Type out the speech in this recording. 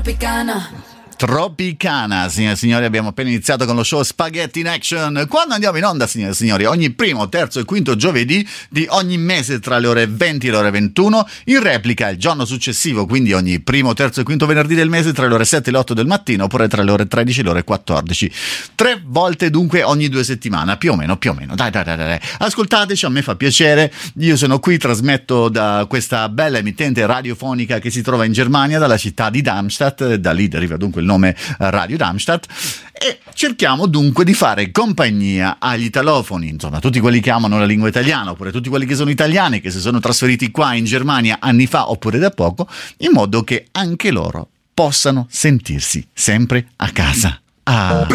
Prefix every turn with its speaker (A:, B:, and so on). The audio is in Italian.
A: Tropicana, signore e signori, abbiamo appena iniziato con lo show Spaghetti in Action. Quando andiamo in onda, signore e signori, ogni primo, terzo e quinto giovedì di ogni mese tra le ore 20 e le ore 21, in replica il giorno successivo, quindi ogni primo, terzo e quinto venerdì del mese tra le ore 7 e le 8 del mattino, oppure tra le ore 13 e le ore 14. 3 volte dunque ogni 2 settimane, più o meno. Dai. Ascoltateci, a me fa piacere. Io sono qui, trasmetto da questa bella emittente radiofonica che si trova in Germania, dalla città di Darmstadt, da lì deriva dunque il nome Radio Darmstadt, e cerchiamo dunque di fare compagnia agli italofoni, insomma tutti quelli che amano la lingua italiana, oppure tutti quelli che sono italiani, che si sono trasferiti qua in Germania anni fa oppure da poco, in modo che anche loro possano sentirsi sempre a casa.